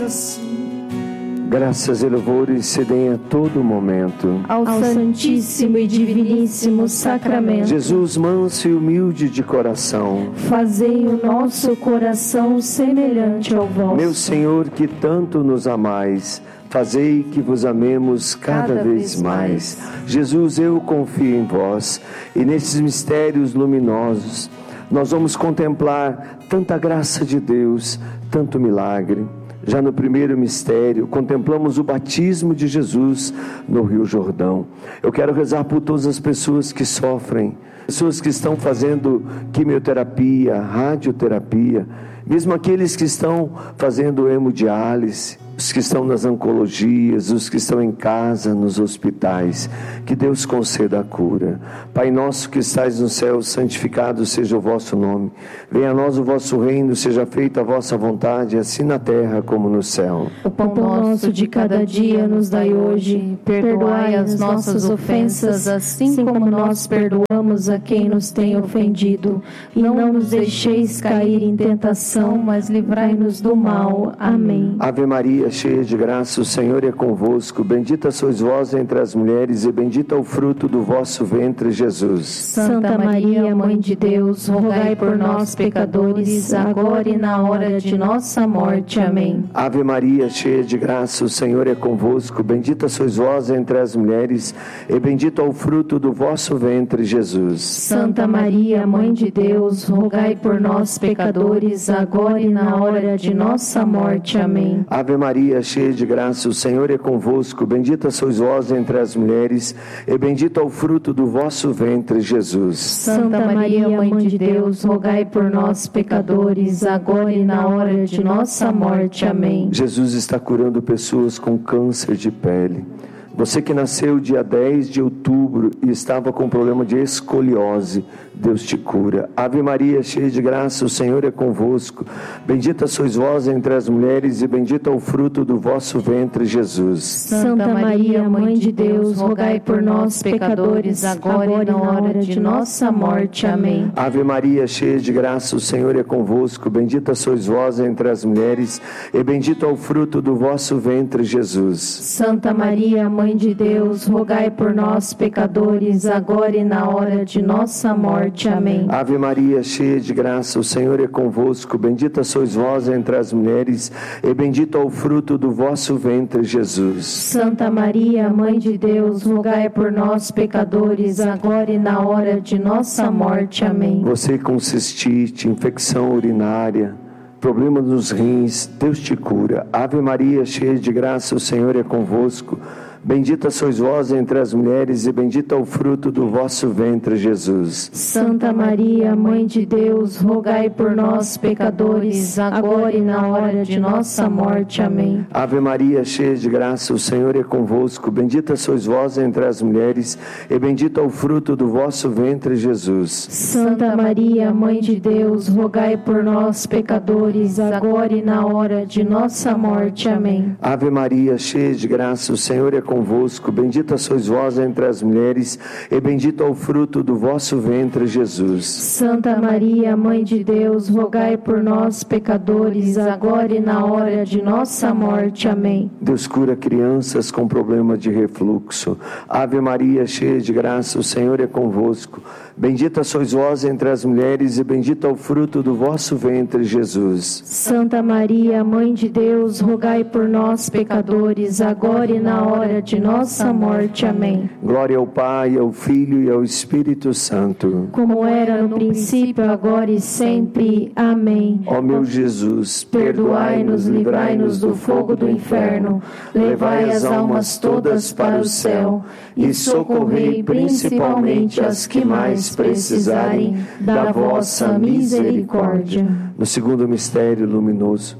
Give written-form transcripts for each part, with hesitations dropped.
Graças e louvores se deem a todo momento ao Santíssimo e Diviníssimo Sacramento. Jesus, manso e humilde de coração, fazei o nosso coração semelhante ao vosso. Meu Senhor, que tanto nos amais, fazei que vos amemos cada vez mais. Jesus, eu confio em vós, e nesses mistérios luminosos nós vamos contemplar tanta graça de Deus, tanto milagre. Já no primeiro mistério, contemplamos o batismo de Jesus no Rio Jordão. Eu quero rezar por todas as pessoas que sofrem, pessoas que estão fazendo quimioterapia, radioterapia, mesmo aqueles que estão fazendo hemodiálise, os que estão nas oncologias, os que estão em casa, nos hospitais. Que Deus conceda a cura. Pai nosso que estais no céu, santificado seja o vosso nome. Venha a nós o vosso reino, seja feita a vossa vontade, assim na terra como no céu. O pão nosso de cada dia nos dai hoje. Perdoai as nossas ofensas, assim como nós perdoamos a quem nos tem ofendido. E não nos deixeis cair em tentação, mas livrai-nos do mal. Amém. Ave Maria, cheia de graça, o Senhor é convosco. Bendita sois vós entre as mulheres, e bendito é o fruto do vosso ventre, Jesus. Santa Maria, Mãe de Deus, rogai por nós, pecadores, agora e na hora de nossa morte. Amém. Ave Maria, cheia de graça, o Senhor é convosco. Bendita sois vós entre as mulheres, e bendito é o fruto do vosso ventre, Jesus. Santa Maria, Mãe de Deus, rogai por nós, pecadores, agora e na hora de nossa morte. Amém. Ave Maria, cheia de graça, o Senhor é convosco. Bendita sois vós entre as mulheres, e bendito é o fruto do vosso ventre, Jesus. Santa Maria, Mãe de Deus, rogai por nós, pecadores, agora e na hora de nossa morte. Amém. Jesus está curando pessoas com câncer de pele. Você que nasceu dia 10 de outubro e estava com problema de escoliose, Deus te cura. Ave Maria, cheia de graça, o Senhor é convosco. Bendita sois vós entre as mulheres, e bendito é o fruto do vosso ventre, Jesus. Santa Maria, Mãe de Deus, rogai por nós, pecadores, agora e na hora de nossa morte. Amém. Ave Maria, cheia de graça, o Senhor é convosco. Bendita sois vós entre as mulheres, e bendito é o fruto do vosso ventre, Jesus. Santa Maria, Mãe de Deus, rogai por nós, pecadores, agora e na hora de nossa morte. Amém. Ave Maria, cheia de graça, o Senhor é convosco. Bendita sois vós entre as mulheres, e bendito é o fruto do vosso ventre, Jesus. Santa Maria, Mãe de Deus, rogai por nós, pecadores, agora e na hora de nossa morte. Amém. Você com cistite, infecção urinária, problema nos rins, Deus te cura. Ave Maria, cheia de graça, o Senhor é convosco. Bendita sois vós entre as mulheres, e bendito é o fruto do vosso ventre, Jesus. Santa Maria, Mãe de Deus, rogai por nós, pecadores, agora e na hora de nossa morte. Amém. Ave Maria, cheia de graça, o Senhor é convosco. Bendita sois vós entre as mulheres, e bendito é o fruto do vosso ventre, Jesus. Santa Maria, Mãe de Deus, rogai por nós, pecadores, agora e na hora de nossa morte. Amém. Ave Maria, cheia de graça, o Senhor é convosco. Bendita sois vós entre as mulheres, e bendito é o fruto do vosso ventre, Jesus. Santa Maria, Mãe de Deus, rogai por nós, pecadores, agora e na hora de nossa morte. Amém. Deus cura crianças com problema de refluxo. Ave Maria, cheia de graça, o Senhor é convosco. Bendita sois vós entre as mulheres, e bendito é o fruto do vosso ventre, Jesus. Santa Maria, Mãe de Deus, rogai por nós, pecadores, agora e na hora de nossa morte. Amém. Glória ao Pai, ao Filho e ao Espírito Santo, como era no princípio, agora e sempre. Amém. Ó meu Jesus, perdoai-nos, livrai-nos do fogo do inferno, levai as almas todas para o céu, e socorrei principalmente as que mais precisarem da vossa misericórdia. No segundo mistério luminoso,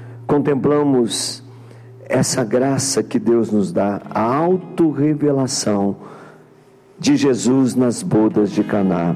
contemplamos essa graça que Deus nos dá, a autorrevelação de Jesus nas bodas de Caná,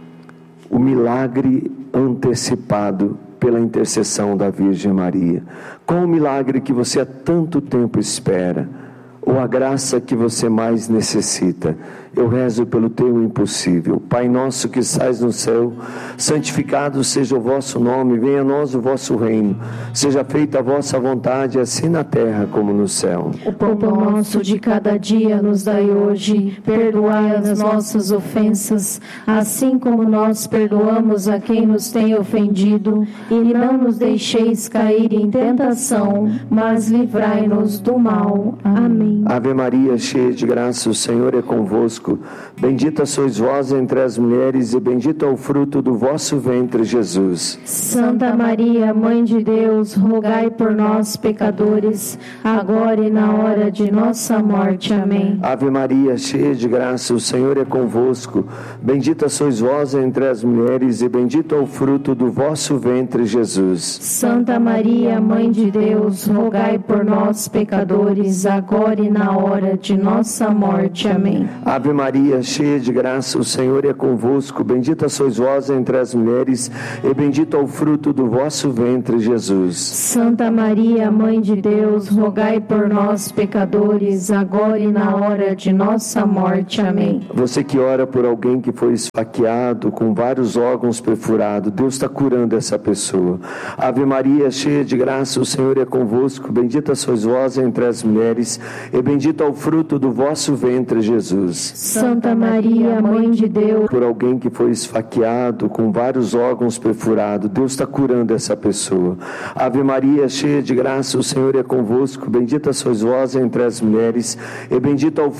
o milagre antecipado pela intercessão da Virgem Maria. Qual o milagre que você há tanto tempo espera? Ou a graça que você mais necessita? eu rezo pelo teu impossível. Pai nosso que estais no céu, santificado seja o vosso nome, venha a nós o vosso reino, seja feita a vossa vontade, assim na terra como no céu. O pão nosso de cada dia nos dai hoje, perdoai as nossas ofensas, assim como nós perdoamos a quem nos tem ofendido, e não nos deixeis cair em tentação, mas livrai-nos do mal. Amém. Ave Maria, cheia de graça, o Senhor é convosco. Bendita sois vós entre as mulheres e bendito é o fruto do vosso ventre, Jesus. Santa Maria, Mãe de Deus, rogai por nós, pecadores, agora e na hora de nossa morte. Amém. Ave Maria, cheia de graça, o Senhor é convosco. Bendita sois vós entre as mulheres e bendito é o fruto do vosso ventre, Jesus. Santa Maria, Mãe de Deus, rogai por nós, pecadores, agora e na hora de nossa morte. Amém. Ave Maria, cheia de graça, o Senhor é convosco. Bendita sois vós entre as mulheres e bendito é o fruto do vosso ventre, Jesus. Santa Maria, Mãe de Deus, rogai por nós, pecadores, agora e na hora de nossa morte. Amém. Você que ora por alguém que foi esfaqueado, com vários órgãos perfurados, Deus está curando essa pessoa. Ave Maria, cheia de graça, o Senhor é convosco. Bendita sois vós entre as mulheres e bendito é o fruto do vosso ventre, Jesus. Santa Maria, Mãe de Deus, por alguém que foi esfaqueado, com vários órgãos perfurados, Deus está curando essa pessoa. Ave Maria, cheia de graça, o Senhor é convosco. Bendita sois vós entre as mulheres e bendito é o